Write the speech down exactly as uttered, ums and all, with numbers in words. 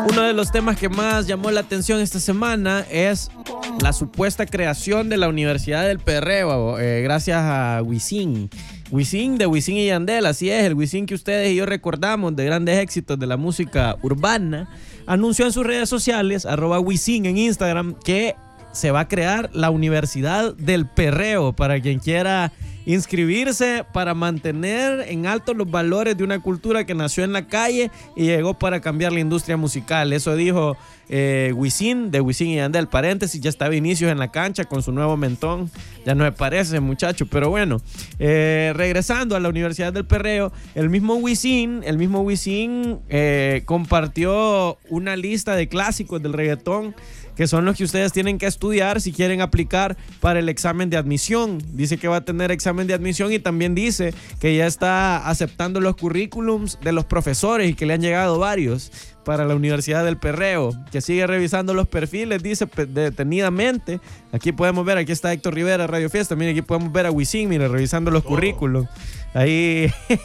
Uno de los temas que más llamó la atención esta semana es la supuesta creación de la Universidad del Perreo, eh, gracias a Wisin. Wisin de Wisin y Yandel, así es, el Wisin que ustedes y yo recordamos de grandes éxitos de la música urbana, anunció en sus redes sociales, arroba Wisin en Instagram, que se va a crear la Universidad del Perreo para quien quiera inscribirse para mantener en alto los valores de una cultura que nació en la calle y llegó para cambiar la industria musical. Eso dijo eh, Wisin de Wisin y Yandel. Paréntesis, ya está Vinicius en la cancha con su nuevo mentón. Ya no me parece, muchacho, pero bueno. Eh, regresando a la Universidad del Perreo, el mismo Wisin, el mismo Wisin eh, compartió una lista de clásicos del reggaetón que son los que ustedes tienen que estudiar si quieren aplicar para el examen de admisión. Dice que va a tener examen de admisión y también dice que ya está aceptando los currículums de los profesores y que le han llegado varios para la Universidad del Perreo, que sigue revisando los perfiles, dice detenidamente. Aquí podemos ver, aquí está Héctor Rivera, Radio Fiesta, mire, aquí podemos ver a Wisin, mire, revisando los currículums. Ahí